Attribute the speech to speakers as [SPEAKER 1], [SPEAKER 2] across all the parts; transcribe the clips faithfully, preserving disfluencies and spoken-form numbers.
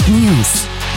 [SPEAKER 1] Hard News.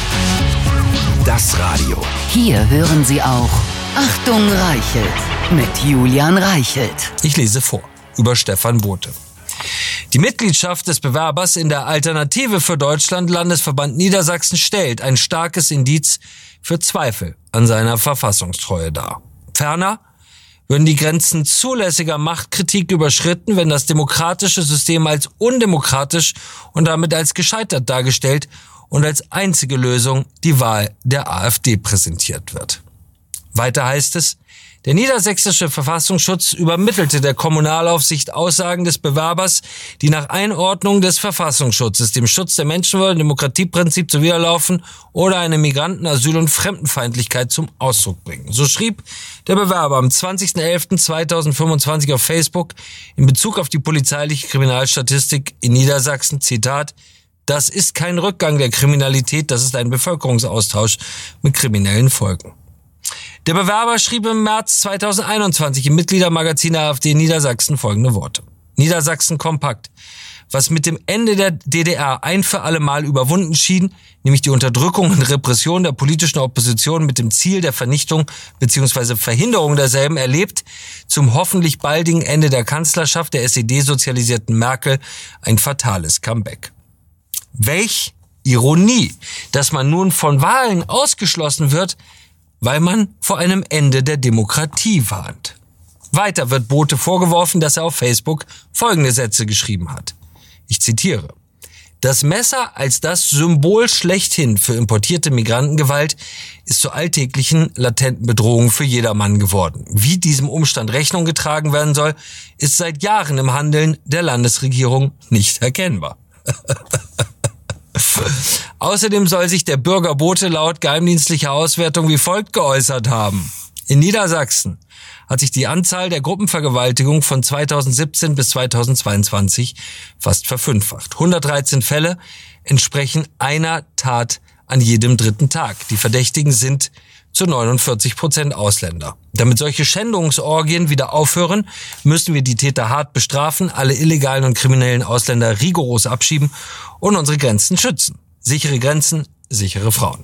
[SPEAKER 2] Das Radio.
[SPEAKER 1] Hier hören Sie auch Achtung Reichelt mit Julian Reichelt.
[SPEAKER 3] Ich lese vor über Stefan Bothe. Die Mitgliedschaft des Bewerbers in der Alternative für Deutschland Landesverband Niedersachsen stellt ein starkes Indiz für Zweifel an seiner Verfassungstreue dar. Ferner würden die Grenzen zulässiger Machtkritik überschritten, wenn das demokratische System als undemokratisch und damit als gescheitert dargestellt und als einzige Lösung die Wahl der AfD präsentiert wird. Weiter heißt es, der niedersächsische Verfassungsschutz übermittelte der Kommunalaufsicht Aussagen des Bewerbers, die nach Einordnung des Verfassungsschutzes dem Schutz der Menschenwürde und Demokratieprinzip zuwiderlaufen oder eine Migranten-, Asyl- und Fremdenfeindlichkeit zum Ausdruck bringen. So schrieb der Bewerber am zwanzigsten elften zweitausendfünfundzwanzig auf Facebook in Bezug auf die polizeiliche Kriminalstatistik in Niedersachsen, Zitat, das ist kein Rückgang der Kriminalität, das ist ein Bevölkerungsaustausch mit kriminellen Folgen. Der Bewerber schrieb im März zweitausendeinundzwanzig im Mitgliedermagazin der AfD Niedersachsen folgende Worte. Niedersachsen kompakt. Was mit dem Ende der D D R ein für alle Mal überwunden schien, nämlich die Unterdrückung und Repression der politischen Opposition mit dem Ziel der Vernichtung bzw. Verhinderung derselben erlebt, zum hoffentlich baldigen Ende der Kanzlerschaft der S E D-sozialisierten Merkel ein fatales Comeback. Welch Ironie, dass man nun von Wahlen ausgeschlossen wird, weil man vor einem Ende der Demokratie warnt. Weiter wird Bothe vorgeworfen, dass er auf Facebook folgende Sätze geschrieben hat. Ich zitiere. Das Messer als das Symbol schlechthin für importierte Migrantengewalt ist zur alltäglichen, latenten Bedrohung für jedermann geworden. Wie diesem Umstand Rechnung getragen werden soll, ist seit Jahren im Handeln der Landesregierung nicht erkennbar. Außerdem soll sich der Bürger Bothe laut geheimdienstlicher Auswertung wie folgt geäußert haben. In Niedersachsen hat sich die Anzahl der Gruppenvergewaltigungen von zweitausendsiebzehn bis zweitausendzweiundzwanzig fast verfünffacht. hundertdreizehn Fälle entsprechen einer Tat an jedem dritten Tag. Die Verdächtigen sind zu neunundvierzig Prozent Ausländer. Damit solche Schändungsorgien wieder aufhören, müssen wir die Täter hart bestrafen, alle illegalen und kriminellen Ausländer rigoros abschieben und unsere Grenzen schützen. Sichere Grenzen, sichere Frauen.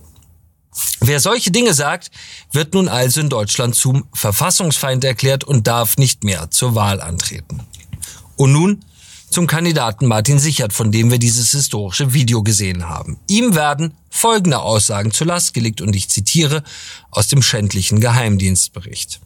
[SPEAKER 3] Wer solche Dinge sagt, wird nun also in Deutschland zum Verfassungsfeind erklärt und darf nicht mehr zur Wahl antreten. Und nun zum Kandidaten Martin Sichert, von dem wir dieses historische Video gesehen haben. Ihm werden folgende Aussagen zur Last gelegt und ich zitiere aus dem schändlichen Geheimdienstbericht.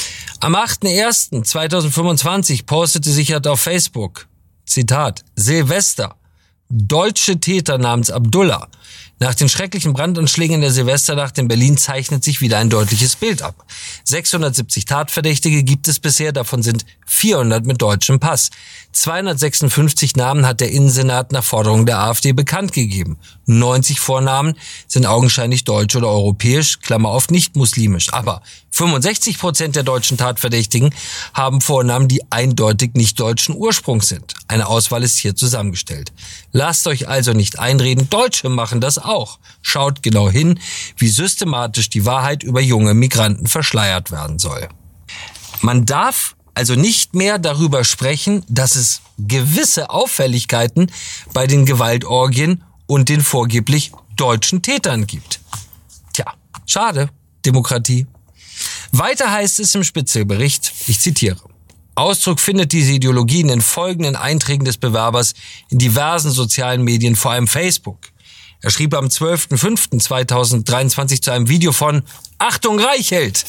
[SPEAKER 3] Am achten ersten zweitausendfünfundzwanzig postete Sichert auf Facebook, Zitat, Silvester, deutsche Täter namens Abdullah. Nach den schrecklichen Brandanschlägen in der Silvesternacht in Berlin zeichnet sich wieder ein deutliches Bild ab. sechshundertsiebzig Tatverdächtige gibt es bisher, davon sind vierhundert mit deutschem Pass. zweihundertsechsundfünfzig Namen hat der Innensenat nach Forderung der AfD bekannt gegeben. neunzig Vornamen sind augenscheinlich deutsch oder europäisch, Klammer auf nicht muslimisch. Aber fünfundsechzig Prozent der deutschen Tatverdächtigen haben Vornamen, die eindeutig nicht deutschen Ursprungs sind. Eine Auswahl ist hier zusammengestellt. Lasst euch also nicht einreden, Deutsche machen das auch. Schaut genau hin, wie systematisch die Wahrheit über junge Migranten verschleiert werden soll. Man darf also nicht mehr darüber sprechen, dass es gewisse Auffälligkeiten bei den Gewaltorgien und den vorgeblich deutschen Tätern gibt. Tja, schade, Demokratie. Weiter heißt es im Spitzelbericht, ich zitiere, Ausdruck findet diese Ideologie in den folgenden Einträgen des Bewerbers in diversen sozialen Medien, vor allem Facebook. Er schrieb am zwölften fünften zweitausenddreiundzwanzig zu einem Video von Achtung Reichelt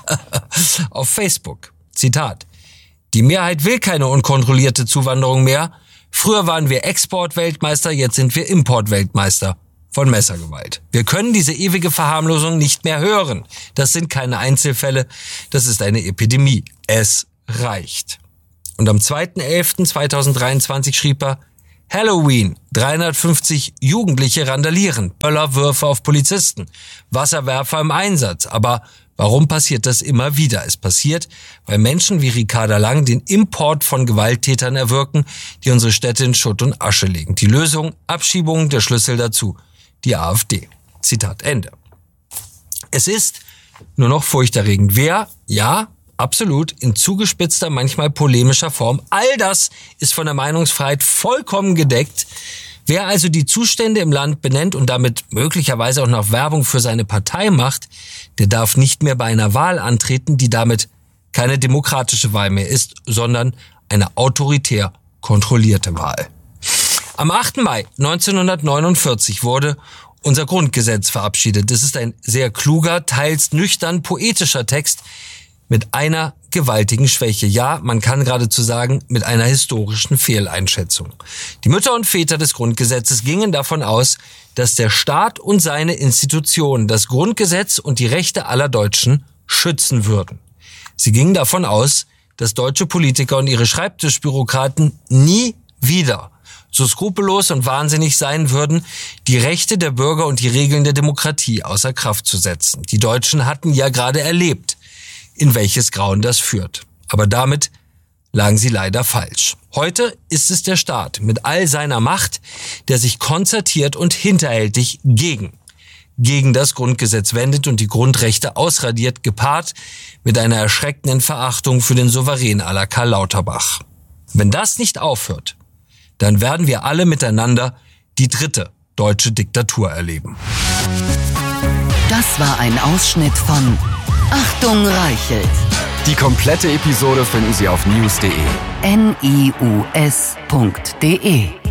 [SPEAKER 3] auf Facebook. Zitat. Die Mehrheit will keine unkontrollierte Zuwanderung mehr. Früher waren wir Exportweltmeister, jetzt sind wir Importweltmeister von Messergewalt. Wir können diese ewige Verharmlosung nicht mehr hören. Das sind keine Einzelfälle, das ist eine Epidemie. Es reicht. Und am zweiten elften zweitausenddreiundzwanzig schrieb er, Halloween, dreihundertfünfzig Jugendliche randalieren, Böllerwürfe auf Polizisten, Wasserwerfer im Einsatz. Aber warum passiert das immer wieder? Es passiert, weil Menschen wie Ricarda Lang den Import von Gewalttätern erwirken, die unsere Städte in Schutt und Asche legen. Die Lösung, Abschiebung, der Schlüssel dazu, die AfD. Zitat Ende. Es ist nur noch furchterregend. Wer, ja, absolut, in zugespitzter, manchmal polemischer Form. All das ist von der Meinungsfreiheit vollkommen gedeckt. Wer also die Zustände im Land benennt und damit möglicherweise auch noch Werbung für seine Partei macht, der darf nicht mehr bei einer Wahl antreten, die damit keine demokratische Wahl mehr ist, sondern eine autoritär kontrollierte Wahl. Am achten Mai neunzehnhundertneunundvierzig wurde unser Grundgesetz verabschiedet. Das ist ein sehr kluger, teils nüchtern poetischer Text mit einer gewaltigen Schwäche. Ja, man kann geradezu sagen, mit einer historischen Fehleinschätzung. Die Mütter und Väter des Grundgesetzes gingen davon aus, dass der Staat und seine Institutionen das Grundgesetz und die Rechte aller Deutschen schützen würden. Sie gingen davon aus, dass deutsche Politiker und ihre Schreibtischbürokraten nie wieder so skrupellos und wahnsinnig sein würden, die Rechte der Bürger und die Regeln der Demokratie außer Kraft zu setzen. Die Deutschen hatten ja gerade erlebt, in welches Grauen das führt. Aber damit lagen sie leider falsch. Heute ist es der Staat mit all seiner Macht, der sich konzertiert und hinterhältig gegen, gegen das Grundgesetz wendet und die Grundrechte ausradiert, gepaart mit einer erschreckenden Verachtung für den Souverän à la Karl Lauterbach. Wenn das nicht aufhört, dann werden wir alle miteinander die dritte deutsche Diktatur erleben.
[SPEAKER 1] Das war ein Ausschnitt von Achtung Reichelt.
[SPEAKER 2] Die komplette Episode finden Sie auf news punkt de.
[SPEAKER 1] N I U S punkt de